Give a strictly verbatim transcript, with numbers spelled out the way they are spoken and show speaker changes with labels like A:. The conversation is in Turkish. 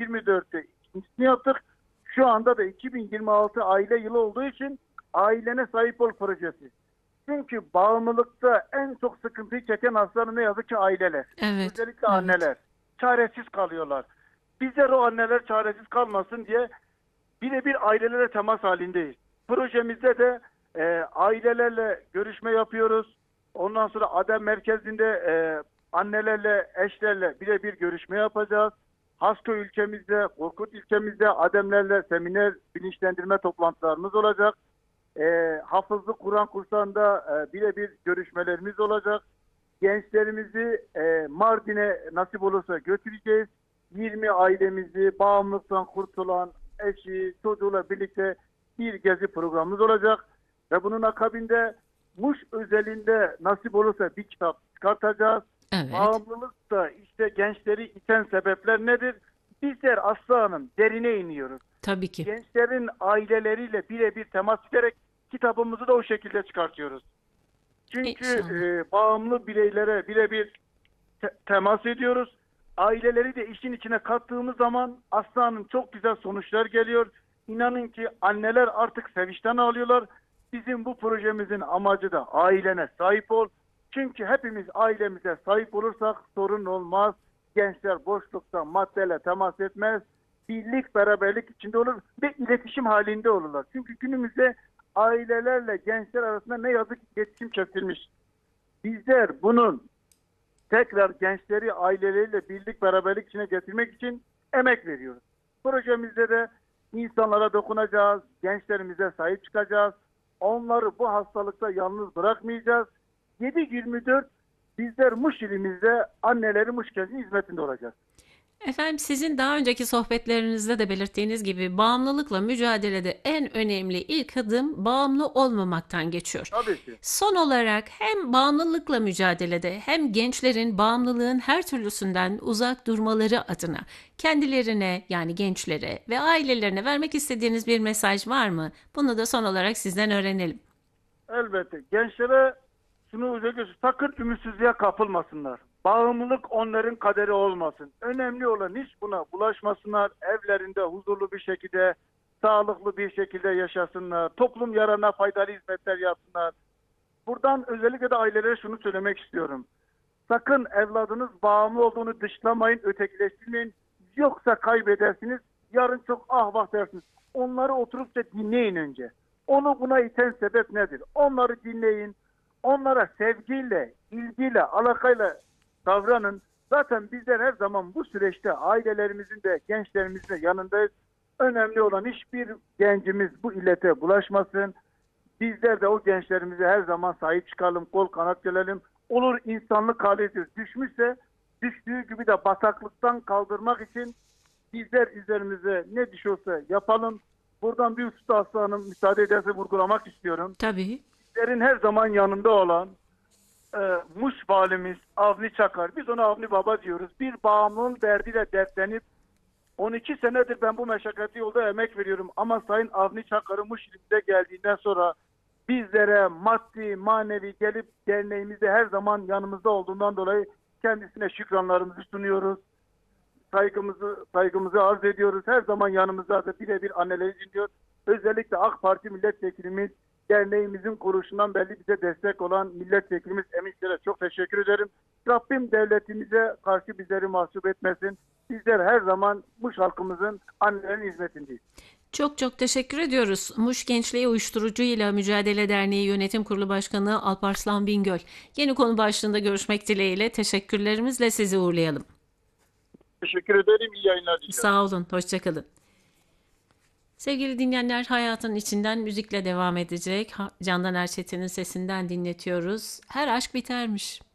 A: yirmi dörtte ikincisini yaptık. Şu anda da iki bin yirmi altı aile yılı olduğu için ailene sahip ol projesi. Çünkü bağımlılıkta en çok sıkıntıyı çeken hastalar ne yazık ki aileler.
B: Evet,
A: Özellikle
B: evet.
A: anneler. Çaresiz kalıyorlar. Bizler o anneler çaresiz kalmasın diye birebir ailelere temas halindeyiz. Projemizde de e, ailelerle görüşme yapıyoruz. Ondan sonra Adem merkezinde e, annelerle, eşlerle birebir görüşme yapacağız. Hasko ülkemizde, Korkut ülkemizde Ademlerle seminer, bilinçlendirme toplantılarımız olacak. E, hafızlık Kur'an kurslarında e, birebir görüşmelerimiz olacak. Gençlerimizi e, Mardin'e nasip olursa götüreceğiz. yirmi ailemizi bağımlılıktan kurtulan eşi, çocuğuyla birlikte bir gezi programımız olacak. Ve bunun akabinde Muş özelinde nasip olursa bir kitap çıkartacağız.
B: Evet.
A: Bağımlılıkta işte gençleri iten sebepler nedir? Bizler Aslı Hanım derine iniyoruz.
B: Tabii ki.
A: Gençlerin aileleriyle birebir temas ederek kitabımızı da o şekilde çıkartıyoruz. Çünkü
B: İnşallah.
A: e, bağımlı bireylere birebir te- temas ediyoruz. Aileleri de işin içine kattığımız zaman Aslı Hanım çok güzel sonuçlar geliyor. İnanın ki anneler artık sevinçten ağlıyorlar. Bizim bu projemizin amacı da ailene sahip ol. Çünkü hepimiz ailemize sahip olursak sorun olmaz. Gençler boşlukta maddeyle temas etmez. Birlik, beraberlik içinde olur ve iletişim halinde olurlar. Çünkü günümüzde ailelerle gençler arasında ne yazık ki iletişim kesilmiş. Bizler bunun tekrar gençleri aileleriyle birlik, beraberlik içine getirmek için emek veriyoruz. Projemizde de insanlara dokunacağız, gençlerimize sahip çıkacağız. Onları bu hastalıkta yalnız bırakmayacağız. yedi yirmi dört bizler Muş ilimizde anneleri Muş Gençliği hizmetinde olacağız.
B: Efendim, sizin daha önceki sohbetlerinizde de belirttiğiniz gibi bağımlılıkla mücadelede en önemli ilk adım bağımlı olmamaktan geçiyor.
A: Tabii ki.
B: Son olarak hem bağımlılıkla mücadelede hem gençlerin bağımlılığın her türlüsünden uzak durmaları adına kendilerine, yani gençlere ve ailelerine vermek istediğiniz bir mesaj var mı? Bunu da son olarak sizden öğrenelim.
A: Elbette. Gençlere şunu özellikle sakın ümitsizliğe kapılmasınlar. Bağımlılık onların kaderi olmasın. Önemli olan hiç buna bulaşmasınlar. Evlerinde huzurlu bir şekilde, sağlıklı bir şekilde yaşasınlar. Toplum yararına faydalı hizmetler yapsınlar. Buradan özellikle de ailelere şunu söylemek istiyorum. Sakın evladınız bağımlı olduğunu dışlamayın, ötekileştirmeyin. Yoksa kaybedersiniz. Yarın çok ah vah dersiniz. Onları oturup da dinleyin önce. Onu buna iten sebep nedir? Onları dinleyin. Onlara sevgiyle, ilgiyle, alakayla davranın. Zaten bizler her zaman bu süreçte ailelerimizin de gençlerimizin de yanındayız. Önemli olan hiçbir gencimiz bu illete bulaşmasın. Bizler de o gençlerimize her zaman sahip çıkalım, kol kanat gelelim. Olur insanlık halidir. Düşmüşse düştüğü gibi de bataklıktan kaldırmak için bizler üzerimize ne düşüyorsa yapalım. Buradan bir usta Aslı Hanım müsaade ederse vurgulamak istiyorum.
B: Tabii.
A: Bizlerin her zaman yanında olan e, Muş valimiz Avni Çakar. Biz ona Avni Baba diyoruz. Bir bağımlılığın derdiyle dertlenip on iki senedir ben bu meşakkatli yolda emek veriyorum. Ama Sayın Avni Çakar'ın Muş ilimine geldiğinden sonra bizlere maddi, manevi gelip derneğimizde her zaman yanımızda olduğundan dolayı kendisine şükranlarımızı sunuyoruz. Saygımızı saygımızı arz ediyoruz. Her zaman yanımızda da birebir anneleri dinliyor. Özellikle AK Parti milletvekilimiz, derneğimizin kuruluşundan belli bize destek olan milletvekilimiz Emin Çelik'e çok teşekkür ederim. Rabbim devletimize karşı bizleri mahcup etmesin. Bizler her zaman Muş halkımızın annelerin hizmetindeyiz.
B: Çok çok teşekkür ediyoruz. Muş Gençliği Uyuşturucuyla Mücadele Derneği Yönetim Kurulu Başkanı Alparslan Bingöl. Yeni konu başlığında görüşmek dileğiyle teşekkürlerimizle sizi uğurlayalım.
A: Teşekkür ederim. İyi yayınlar diliyorum.
B: Sağ olun. Hoşçakalın. Sevgili dinleyenler, hayatın içinden müzikle devam edecek. Candan Erçetin'in sesinden dinletiyoruz. Her aşk bitermiş.